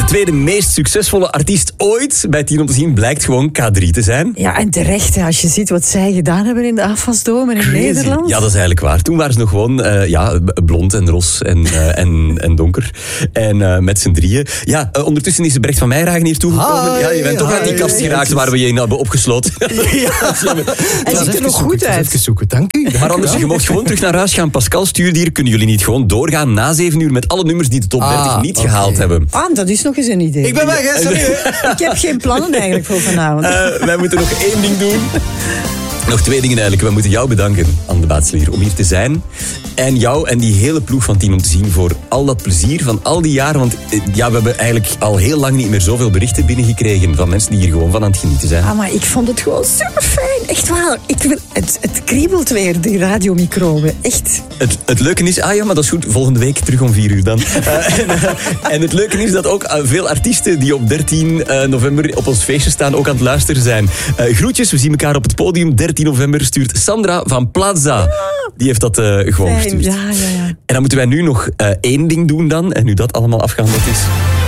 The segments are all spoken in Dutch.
tweede meest succesvolle artiest ooit bij 10 om te zien blijkt gewoon K3 te zijn. Ja, en terecht, hè, als je ziet wat zij gedaan hebben in de afwasdome in Nederland. Ja, dat is eigenlijk waar. Toen waren ze nog gewoon blond en ros en donker. En met z'n drieën. Ja, ondertussen is Brecht van Meijeragen hier toegekomen. Ja, je bent toch uit die kast geraakt waar we je in hebben opgesloten. Hij ziet er nog goed uit. Even zoeken, dank u. Maar anders, je mocht gewoon terug naar huis gaan. Pascal stuurde hier. Kunnen jullie niet gewoon doorgaan na 7 uur met alle nummers die de top 30 niet gehaald hebben? Ah, dat is nog eens een idee. Ik ben weg, hè, sorry. Ik heb geen plannen eigenlijk voor vanavond. Wij moeten nog 1 ding doen. Nog 2 dingen eigenlijk. We moeten jou bedanken, Anne de Baatselier, om hier te zijn. En jou en die hele ploeg van 10 om te zien voor al dat plezier van al die jaren. Want ja, we hebben eigenlijk al heel lang niet meer zoveel berichten binnengekregen van mensen die hier gewoon van aan het genieten zijn. Ah, maar ik vond het gewoon super fijn. Echt waar. Het kriebelt weer, die radiomicroben. Echt. Het leuke is... Ah ja, maar dat is goed. Volgende week terug om 4 uur dan. En het leuke is dat ook veel artiesten die op 13 november op ons feestje staan ook aan het luisteren zijn. Groetjes, we zien elkaar op het podium. 13 november stuurt Sandra van Plaza. Ja. Die heeft dat gewoon gestuurd. Ja. En dan moeten wij nu nog 1 ding doen dan. En nu dat allemaal afgehandeld is.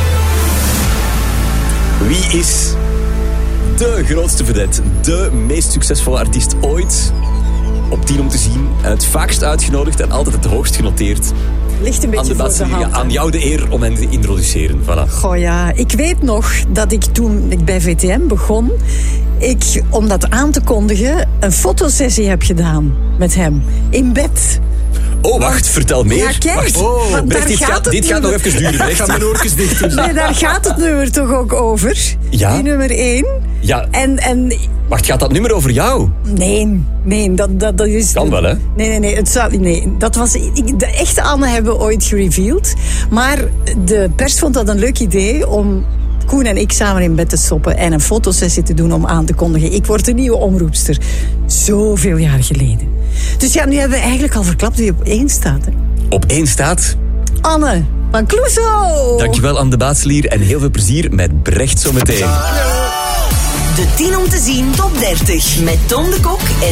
Wie is de grootste vedette? De meest succesvolle artiest ooit? Op 10 om te zien. Het vaakst uitgenodigd en altijd het hoogst genoteerd. Ligt een beetje voor de hand. Aan jou de eer om hen te introduceren. Voilà. Goh ja, ik weet nog dat ik toen ik bij VTM begon... om dat aan te kondigen, een fotosessie heb gedaan met hem. In bed. Oh, wacht, vertel meer. Ja, kijk. Wacht. Brecht, dit gaat nog even duren. Brecht. Ik ga mijn oortjes dicht doen. Nee, daar gaat het nummer toch ook over. Ja? Die nummer 1. Ja. En wacht, gaat dat nummer over jou? Nee, dat is... Kan wel, hè? Nee, dat was... De echte Anne hebben we ooit gereveeld. Maar de pers vond dat een leuk idee om Koen en ik samen in bed te stoppen en een fotosessie te doen om aan te kondigen. Ik word de nieuwe omroepster. Zoveel jaar geleden. Dus ja, nu hebben we eigenlijk al verklapt wie op 1 staat. Hè. Op 1 staat... Anne van Clouseau. Dankjewel, Anne de Baatselier. En heel veel plezier met Brecht zometeen. De 10 om te zien top 30 met Tom de Kok en